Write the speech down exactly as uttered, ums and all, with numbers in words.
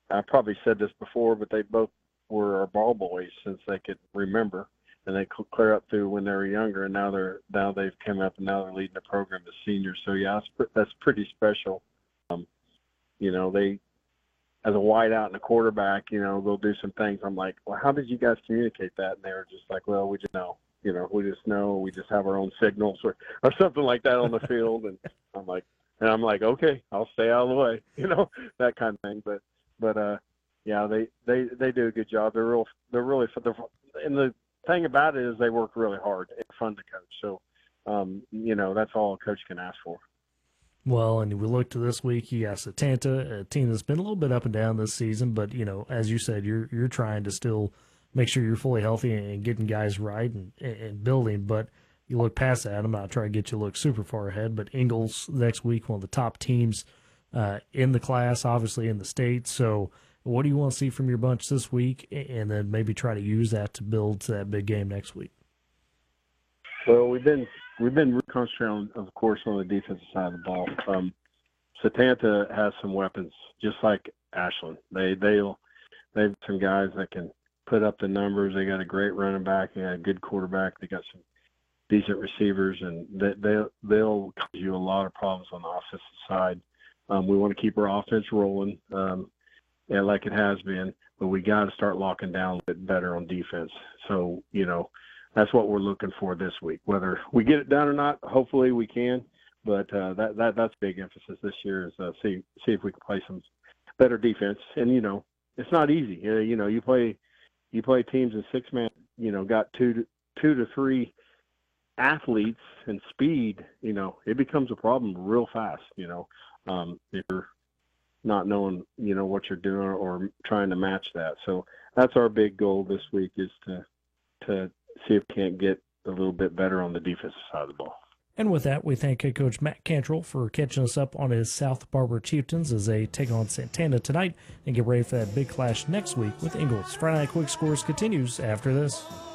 I probably said this before, but they both were our ball boys since they could remember, and they clear up through when they were younger, and now they're now they've come up and now they're leading the program as seniors. So yeah, that's, that's pretty special. Um, you know, they as a wideout and a quarterback, you know, they'll do some things. I'm like, well, how did you guys communicate that? And they were just like, well, we just know. You know, we just know. We just have our own signals or, or something like that on the field. And I'm like, and I'm like, okay, I'll stay out of the way. You know, that kind of thing. But, but uh, yeah, they, they, they do a good job. They're real. They're really. They're, and the thing about it is they work really hard. It's fun to coach. So, um, you know, that's all a coach can ask for. Well, and we look to this week, you got Setanta, a team that's been a little bit up and down this season, but, you know, as you said, you're you're trying to still make sure you're fully healthy and getting guys right and, and building. But you look past that, I'm not trying to get you to look super far ahead, but Ingles next week, one of the top teams uh, in the class, obviously in the state. So what do you want to see from your bunch this week, and then maybe try to use that to build to that big game next week? Well, we've been we've been concentrating, of course, on the defensive side of the ball. Um, Setanta has some weapons, just like Ashland. They they'll they've some guys that can put up the numbers. They got a great running back. They got a good quarterback. They got some decent receivers, and they they'll, they'll cause you a lot of problems on the offensive side. Um, we want to keep our offense rolling, um, yeah, like it has been, but we got to start locking down a bit better on defense. So you know. That's what we're looking for this week. Whether we get it done or not, hopefully we can. But uh, that that that's big emphasis this year is uh, see see if we can play some better defense. And you know, it's not easy. Uh, you know, you play you play teams in six man. You know, got two to, two to three athletes and speed. You know, it becomes a problem real fast. You know, um, if you're not knowing you know what you're doing or trying to match that. So that's our big goal this week is to to see if we can't get a little bit better on the defensive side of the ball. And with that, we thank head coach Matt Cantrell for catching us up on his South Barber Chieftains as they take on Santana tonight and get ready for that big clash next week with Ingles. Friday Night Quick Scores continues after this.